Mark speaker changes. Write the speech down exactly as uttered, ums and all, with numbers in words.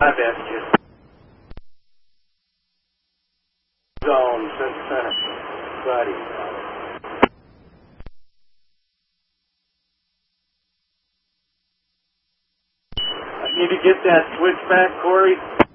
Speaker 1: I bet you. Zone, buddy. I need to get that switchback, Corey.